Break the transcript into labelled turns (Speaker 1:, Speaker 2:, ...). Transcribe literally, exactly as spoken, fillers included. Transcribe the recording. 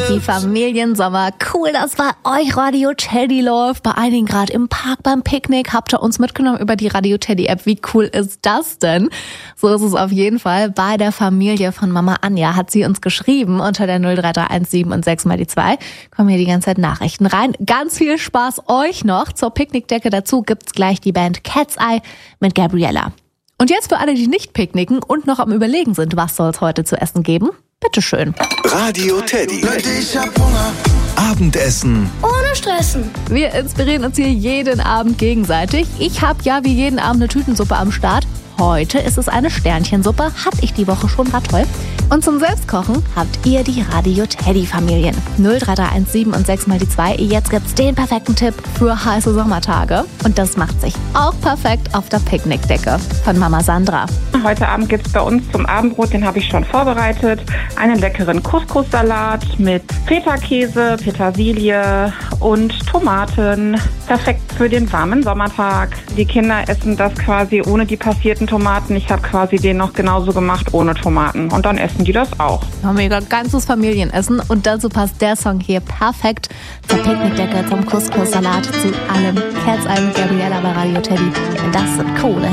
Speaker 1: Happy Familiensommer. Cool, dass bei euch Radio Teddy läuft. Bei einigen gerade im Park beim Picknick. Habt ihr uns mitgenommen über die Radio Teddy App. Wie cool ist das denn? So ist es auf jeden Fall. Bei der Familie von Mama Anja hat sie uns geschrieben unter der null drei drei eins sieben und sechs mal die zwei. Kommen hier die ganze Zeit Nachrichten rein. Ganz viel Spaß euch noch. Zur Picknickdecke dazu gibt's gleich die Band Cat's Eye mit Gabriella. Und jetzt für alle, die nicht picknicken und noch am Überlegen sind, was soll es heute zu essen geben? Bitteschön.
Speaker 2: Radio Teddy.
Speaker 3: Ich hab Hunger.
Speaker 2: Abendessen.
Speaker 4: Ohne Stressen.
Speaker 1: Wir inspirieren uns hier jeden Abend gegenseitig. Ich habe ja wie jeden Abend eine Tütensuppe am Start. Heute ist es eine Sternchensuppe. Hatte ich die Woche schon, war toll. Und zum Selbstkochen habt ihr die Radio Teddy Familien. null drei drei eins sieben und sechs mal die zwei. Jetzt gibt's den perfekten Tipp für heiße Sommertage. Und das macht sich auch perfekt auf der Picknickdecke von Mama Sandra.
Speaker 5: Heute Abend gibt es bei uns zum Abendbrot, den habe ich schon vorbereitet, einen leckeren Couscous-Salat mit Feta-Käse, Petersilie und Tomaten. Perfekt für den warmen Sommertag. Die Kinder essen das quasi ohne die passierten Tomaten. Ich habe quasi den noch genauso gemacht ohne Tomaten. Und dann essen die das auch.
Speaker 1: Ja, mega, ganzes Familienessen. Und dazu passt der Song hier perfekt zur Picknickdecke, zum Couscous-Salat, zu allem. Cat's Eye mit Gabriella bei Radio Teddy. Und das sind coole